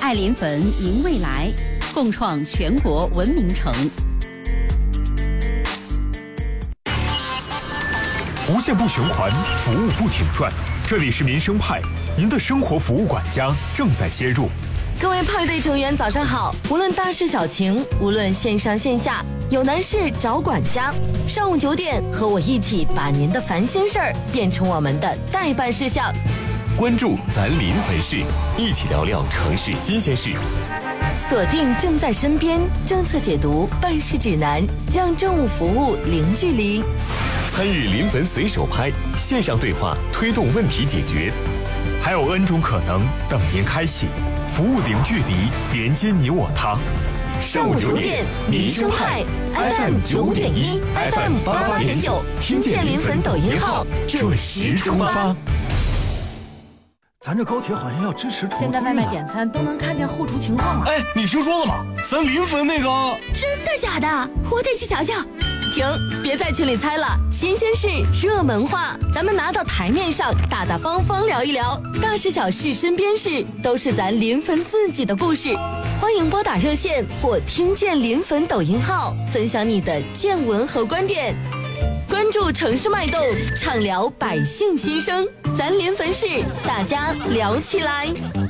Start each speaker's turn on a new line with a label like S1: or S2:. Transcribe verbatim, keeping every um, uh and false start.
S1: 爱临汾迎未来，共创全国文明城。
S2: 无限不循环，服务不停转。这里是民生派，您的生活服务管家正在接入。
S3: 各位派对成员，早上好！无论大事小情，无论线上线下，有难事找管家。上午九点，和我一起把您的烦心事儿变成我们的待办事项。
S4: 关注咱临汾市，一起聊聊城市新鲜事。
S3: 锁定正在身边政策解读办事指南，让政务服务零距离。
S4: 参与临汾随手拍线上对话，推动问题解决。
S2: 还有 N 种可能等您开启，服务零距离，连接你我他。
S3: 上午九点，民生派 F M 九点一 ，F M 八八点九，听见临汾抖音号，准时出发。
S5: 咱这高铁好像要支持重
S6: 现在外卖点餐都能看见后厨情况了。
S5: 哎，你听说了吗？咱临汾那个……
S3: 真的假的？我得去瞧瞧。停，别在群里猜了，新鲜事、热门话，咱们拿到台面上，大大方方聊一聊，大事小事、身边事，都是咱临汾自己的故事。欢迎拨打热线或听见临汾抖音号，分享你的见闻和观点。关注城市脉动，畅聊百姓心声，咱临汾市，大家聊起来。